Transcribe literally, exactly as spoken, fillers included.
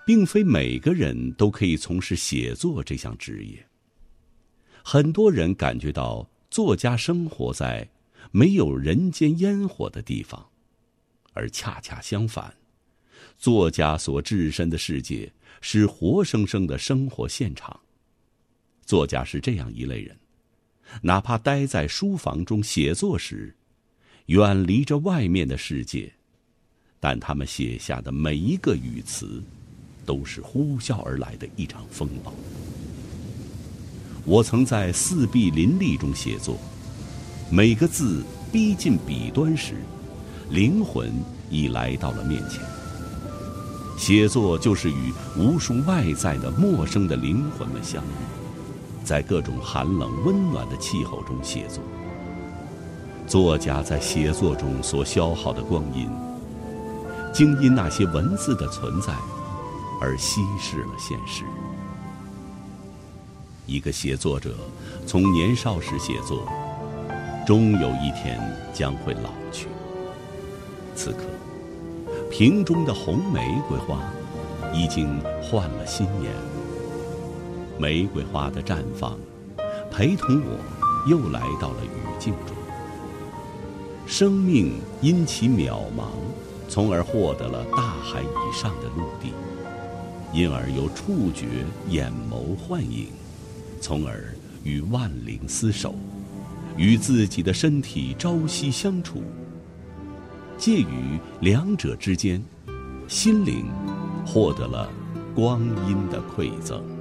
并非每个人都可以从事写作这项职业。很多人感觉到作家生活在没有人间烟火的地方，而恰恰相反，作家所置身的世界是活生生的生活现场。作家是这样一类人，哪怕待在书房中写作时，远离着外面的世界，但他们写下的每一个语词都是呼啸而来的一场风暴。我曾在四壁林立中写作，每个字逼近笔端时，灵魂已来到了面前。写作就是与无数外在的陌生的灵魂们相遇，在各种寒冷温暖的气候中写作。作家在写作中所消耗的光阴，竟因那些文字的存在而稀释了现实。一个写作者从年少时写作，终有一天将会老去。此刻，瓶中的红玫瑰花已经换了新颜。玫瑰花的绽放，陪同我又来到了语境中。生命因其渺茫，从而获得了大海以上的陆地，因而由触觉眼眸幻影，从而与万灵厮守，与自己的身体朝夕相处。介于两者之间，心灵获得了光阴的馈赠。